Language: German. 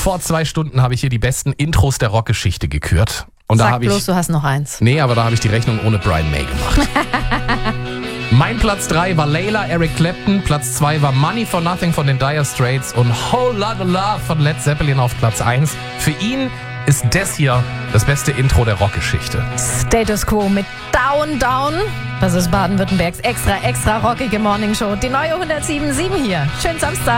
vor 2 Stunden habe ich hier die besten Intros der Rockgeschichte gekürt. Und da Sag habe bloß, ich, du hast noch eins. nee, aber da habe ich die Rechnung ohne Brian May gemacht. Mein Platz 3 war Layla, Eric Clapton. Platz 2 war Money for Nothing von den Dire Straits und Whole Lotta Love von Led Zeppelin auf Platz 1. Für ihn ist das hier das beste Intro der Rockgeschichte. Status Quo mit Down, Down. Das ist Baden-Württembergs extra rockige Morningshow. Die neue 107.7 hier. Schönen Samstag.